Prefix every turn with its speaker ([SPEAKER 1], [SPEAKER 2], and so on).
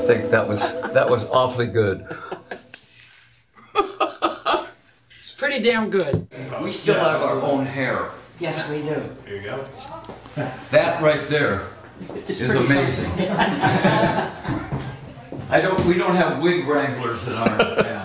[SPEAKER 1] I think that was awfully good.
[SPEAKER 2] It's pretty damn good.
[SPEAKER 1] We still have our own hair.
[SPEAKER 2] Yes, we do.
[SPEAKER 3] Here you go.
[SPEAKER 1] That right there is amazing. We don't have wig wranglers in our band.